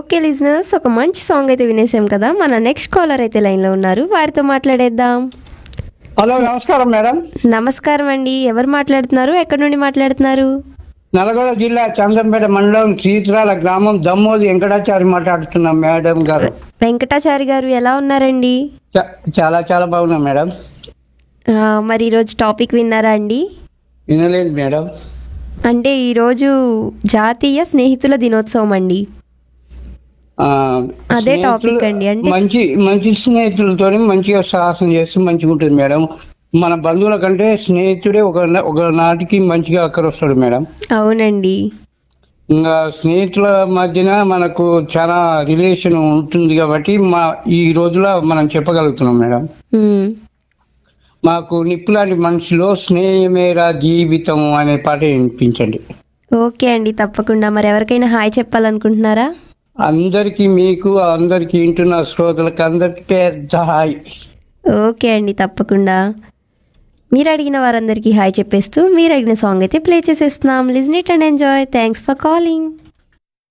Okay listeners, ఒక మంచి song అయితే వినేసాం కదా. మన నెక్స్ట్ కాలర్ అయితే లైన్లో ఉన్నారు, వారితో మాట్లాడేద్దాం. హలో, నమస్కారం మేడం. నమస్కారం అండి, ఎవరు మాట్లాడుతున్నారు, ఎక్కడి నుండి మాట్లాడుతున్నారు? నల్గొండ జిల్లా చందంపేట మండలం చీత్రాల గ్రామం దమ్మోజి వెంకటాచారి మాట్లాడుతున్నాం మేడం గారు. వెంకటాచారి గారు ఎలా ఉన్నారండి? చాలా చాలా బాగున్నాం మేడం. మరి ఈరోజు టాపిక్ విన్నారా అండి? వినలేదు మేడం. అంటే ఈరోజు జాతీయ స్నేహితుల దినోత్సవం అండి. అదే టాపిక్ అండి. అంటే మంచి మంచి స్నేహితులతో మంచిగా సాహసం చేస్తే మంచిగా ఉంటుంది మేడం. మన బంధువుల కంటే స్నేహితుడే ఒక నాటికి మంచిగా అక్కరొస్తాడు మేడం. అవునండి. ఇంకా స్నేహితుల మధ్యన మనకు చాలా రిలేషన్ ఉంటుంది కాబట్టి ఈ రోజులో మనం చెప్పగలుగుతున్నాం మేడం. మాకు నిప్పులాంటి మనిషిలో స్నేహమేరా జీవితం అనే పాట వినిపించండి. ఓకే అండి, తప్పకుండా. మరి ఎవరికైనా హాయ్ చెప్పాలనుకుంటున్నారా? అందరికి, మీకు అందరికి, వింటున్న శ్రోతలకు అందరికి పెద్ద హాయ్. ఓకే అండి, తప్పకుండా. మీరు అడిగిన వారందరికీ హాయ్ చెప్పేస్తూ మీరు అడిగిన సాంగ్ అయితే ప్లే చేసేస్తున్నాం. Listen it and enjoy. Thanks for calling.